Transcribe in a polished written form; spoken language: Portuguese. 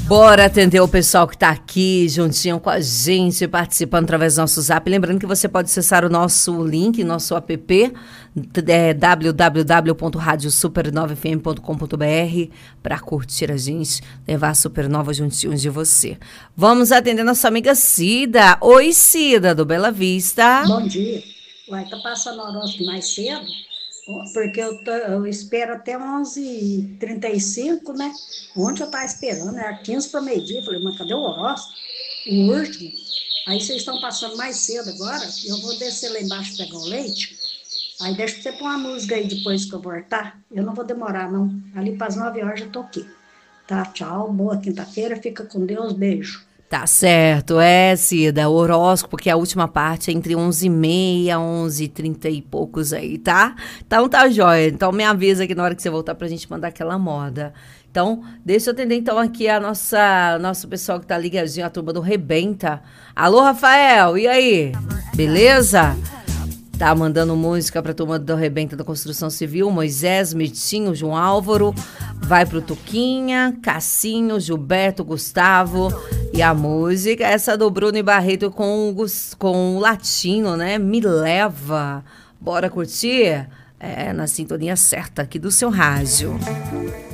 Bora atender o pessoal que está aqui juntinho com a gente, participando através do nosso Zap. Lembrando que você pode acessar o nosso link, nosso app, www.radiosuper9fm.com.br, para curtir a gente, levar a Supernova juntinhos de você. Vamos atender nossa amiga Cida. Oi, Cida, do Bela Vista. Bom dia. Uai, tá passando o horóscopo mais cedo, porque eu espero até 11h35, né? Ontem eu tava esperando, era 15 para meio-dia. Falei, mas cadê o horóscopo? O último. Aí vocês estão passando mais cedo agora, eu vou descer lá embaixo pegar o leite. Aí deixa você pôr uma música aí depois que eu voltar. Eu não vou demorar, não. Ali para as 9 horas já tô aqui. Tá, tchau. Boa quinta-feira. Fica com Deus. Beijo. Tá certo, Cida, o horóscopo, que é a última parte é entre 11h30, 11h30 e poucos aí, tá? Então tá jóia. Então me avisa aqui na hora que você voltar pra gente mandar aquela moda. Então, deixa eu atender então aqui a nosso pessoal que tá ligadinho, a turma do Rebenta. Alô, Rafael, e aí? Beleza? Tá mandando música pra turma do Rebenta da Construção Civil, Moisés, Mitinho, João Álvaro, vai pro Tuquinha, Cassinho, Gilberto, Gustavo. E a música, essa do Bruno e Barreto com o latino, né? Me leva. Bora curtir? É na sintonia certa aqui do seu rádio.